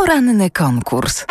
Poranny konkurs.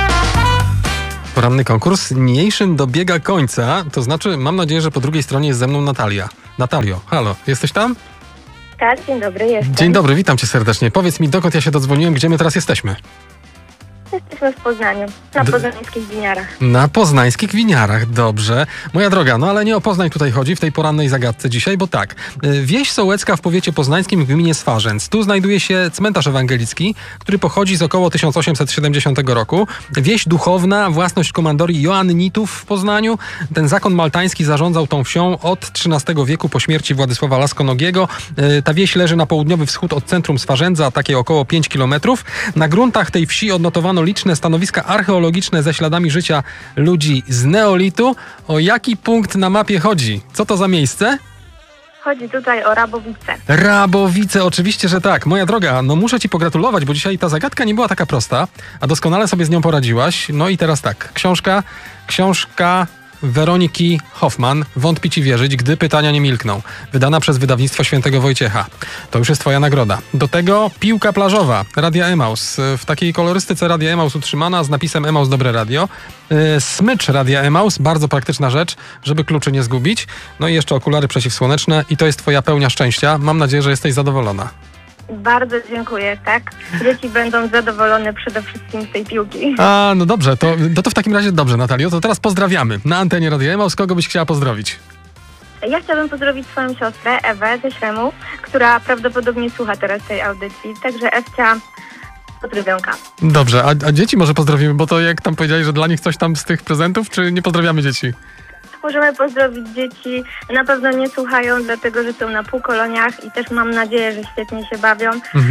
Poranny konkurs niniejszym dobiega końca, to znaczy mam nadzieję, że po drugiej stronie jest ze mną Natalia. Natalio, halo, jesteś tam? Tak, dzień dobry, jestem. Dzień dobry, witam cię serdecznie. Powiedz mi, dokąd ja się dodzwoniłem, gdzie my teraz jesteśmy? Jesteśmy w Poznaniu, na poznańskich winiarach. Na poznańskich winiarach, dobrze. Moja droga, no ale nie o Poznań tutaj chodzi w tej porannej zagadce dzisiaj, bo tak. Wieś Sołecka w powiecie poznańskim w gminie Swarzędz. Tu znajduje się cmentarz ewangelicki, który pochodzi z około 1870 roku. Wieś duchowna, własność komandorii Joannitów w Poznaniu. Ten zakon maltański zarządzał tą wsią od XIII wieku po śmierci Władysława Laskonogiego. Ta wieś leży na południowy wschód od centrum Swarzędza, takie około 5 kilometrów. Na gruntach tej wsi odnotowano liczne stanowiska archeologiczne ze śladami życia ludzi z neolitu. O jaki punkt na mapie chodzi? Co to za miejsce? Chodzi tutaj o Rabowice. Rabowice, oczywiście, że tak. Moja droga, no muszę ci pogratulować, bo dzisiaj ta zagadka nie była taka prosta, a doskonale sobie z nią poradziłaś. No i teraz tak, książka Weroniki Hoffman, Wątpi ci wierzyć, gdy pytania nie milkną. Wydana przez wydawnictwo Świętego Wojciecha. To już jest twoja nagroda. Do tego piłka plażowa Radia Emaus. W takiej kolorystyce Radia Emaus utrzymana z napisem Emaus Dobre Radio. Smycz Radia Emaus, bardzo praktyczna rzecz, żeby kluczy nie zgubić. No i jeszcze okulary przeciwsłoneczne i to jest twoja pełnia szczęścia. Mam nadzieję, że jesteś zadowolona. Bardzo dziękuję, tak? Dzieci będą zadowolone przede wszystkim z tej piłki. A, no dobrze, to w takim razie dobrze, Natalio. To teraz pozdrawiamy. Na antenie Radia Emaus kogo byś chciała pozdrowić? Ja chciałabym pozdrowić swoją siostrę Ewę ze Śremu, która prawdopodobnie słucha teraz tej audycji. Także Ewcia, pozdrowionka. Dobrze, a dzieci może pozdrowimy, bo to jak tam powiedziałeś, że dla nich coś tam z tych prezentów, czy nie pozdrawiamy dzieci? Możemy pozdrowić dzieci. Na pewno nie słuchają, dlatego że są na półkoloniach i też mam nadzieję, że świetnie się bawią.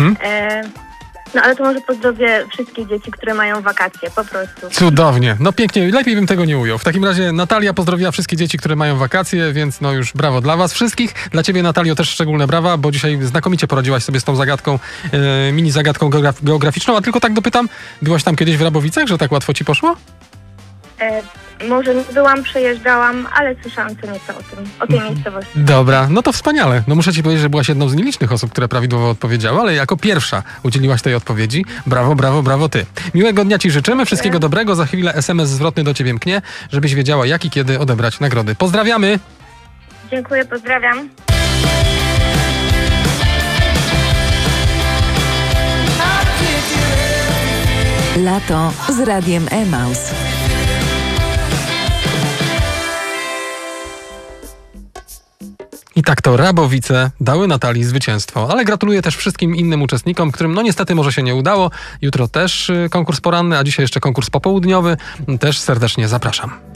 No ale to może pozdrowię wszystkie dzieci, które mają wakacje, po prostu. Cudownie. No pięknie, lepiej bym tego nie ujął. W takim razie Natalia pozdrowiła wszystkie dzieci, które mają wakacje, więc no już brawo dla was wszystkich. Dla ciebie, Natalio, też szczególne brawa, bo dzisiaj znakomicie poradziłaś sobie z tą zagadką, mini zagadką geograficzną. A tylko tak dopytam, byłaś tam kiedyś w Rabowicach, że tak łatwo ci poszło? Może nie byłam, przejeżdżałam, ale słyszałam co nieco o tej miejscowości. Dobra, no to wspaniale. No muszę ci powiedzieć, że byłaś jedną z nielicznych osób, które prawidłowo odpowiedziały, ale jako pierwsza udzieliłaś tej odpowiedzi. Brawo, brawo, brawo ty. Miłego dnia ci życzymy, wszystkiego dobrego. Za chwilę SMS zwrotny do ciebie mknie, żebyś wiedziała jak i kiedy odebrać nagrody. Pozdrawiamy! Dziękuję, pozdrawiam. Lato z Radiem Emaus. I tak to Rabowice dały Natalii zwycięstwo, ale gratuluję też wszystkim innym uczestnikom, którym no niestety może się nie udało. Jutro też konkurs poranny, a dzisiaj jeszcze konkurs popołudniowy. Też serdecznie zapraszam.